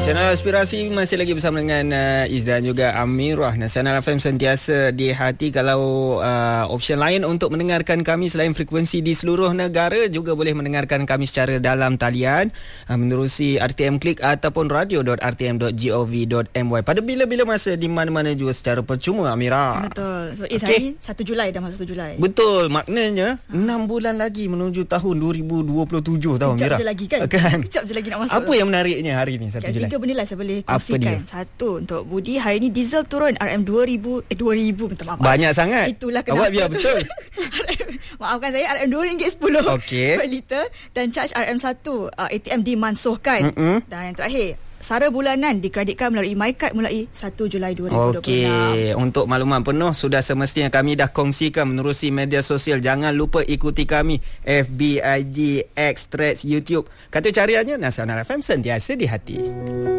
Nasional Aspirasi masih lagi bersama dengan Iz dan juga Amirah. Nasional FM sentiasa di hati. Kalau option lain untuk mendengarkan kami selain frekuensi di seluruh negara, juga boleh mendengarkan kami secara dalam talian menerusi RTM Klik ataupun radio.rtm.gov.my pada bila-bila masa, di mana-mana juga secara percuma, Amirah. Betul. So hari 1 Julai dah masuk 1 Julai. Betul, maknanya 6 bulan lagi menuju tahun 2027 tau, Amirah. Sekejap je lagi kan? Sekejap je lagi nak masuk. Apa yang menariknya hari ni 1 Julai? 3 benda lah saya boleh kongsikan. Satu, untuk Budi, hari ni diesel turun RM2000, minta maaf. Banyak sangat. Itulah kenapa. Awak biar betul. Maafkan saya, RM2.10 per liter, dan charge RM1 ATM dimansuhkan. Dan yang terakhir, sara bulanan dikreditkan melalui MyCard mulai 1 Julai 2026. Okey, untuk makluman penuh sudah semestinya kami dah kongsikan menerusi media sosial. Jangan lupa ikuti kami FB, IG, X, Threads, YouTube. Kata cariannya Nasional FM sentiasa di hati.